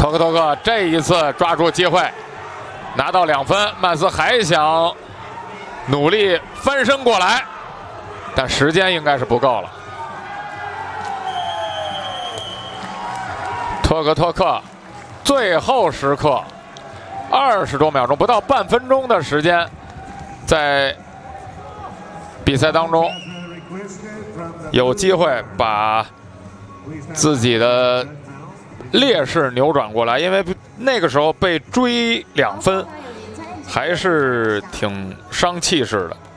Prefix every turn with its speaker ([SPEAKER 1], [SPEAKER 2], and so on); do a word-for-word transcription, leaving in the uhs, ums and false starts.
[SPEAKER 1] 托克托克这一次抓住机会，拿到两分。曼斯还想努力翻身过来，但时间应该是不够了。托克托克最后时刻，二十多秒钟，不到半分钟的时间，在比赛当中有机会把自己的劣势扭转过来，因为那个时候被追两分，还是挺伤气势的。